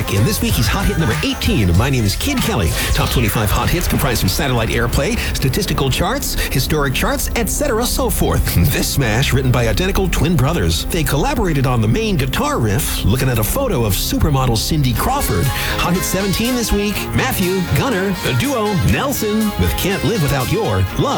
back, and this week he's hot hit number 18. My name is Kid Kelly. Top 25 hot hits comprised from satellite airplay, statistical charts, historic charts, etc. so forth. This smash written by identical twin brothers. They collaborated on the main guitar riff, looking at a photo of supermodel Cindy Crawford. Hot hit 17 this week, Matthew, Gunner, the duo Nelson with Can't Live Without Your Love.